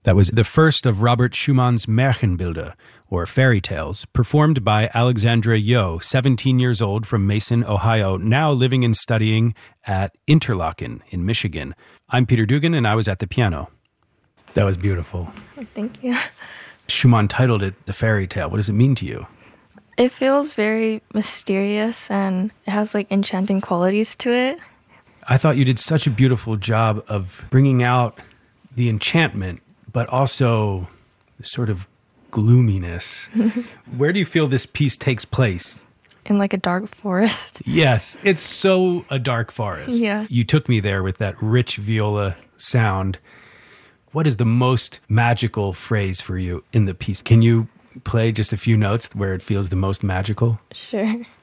That was the first of Robert Schumann's Märchenbilder, or fairy tales, performed by Alexandra Yo, 17 years old from Mason, Ohio, now living and studying at Interlochen in Michigan. I'm Peter Dugan, and I was at the piano. That was beautiful. Thank you. Schumann titled it The Fairy Tale. What does it mean to you? It feels very mysterious, and it has like enchanting qualities to it. I thought you did such a beautiful job of bringing out the enchantment, but also the sort of gloominess. Where do you feel this piece takes place? In like a dark forest. Yes, it's so a dark forest. Yeah. You took me there with that rich viola sound. What is the most magical phrase for you in the piece? Can you play just a few notes where it feels the most magical? Sure.